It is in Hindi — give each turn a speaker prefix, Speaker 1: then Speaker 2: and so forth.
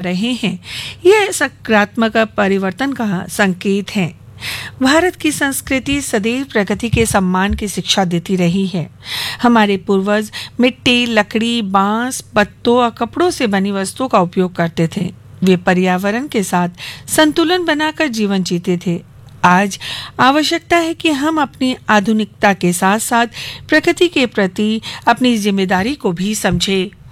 Speaker 1: रहे हैं, यह सकारात्मक परिवर्तन का संकेत है। भारत की संस्कृति सदैव प्रकृति के सम्मान की शिक्षा देती रही है। हमारे पूर्वज मिट्टी, लकड़ी, बांस, पत्तों और कपड़ों से बनी वस्तुओं का उपयोग करते थे। वे पर्यावरण के साथ संतुलन बनाकर जीवन जीते थे। आज आवश्यकता है कि हम अपनी आधुनिकता के साथ साथ प्रकृति के प्रति अपनी जिम्मेदारी को भी समझें।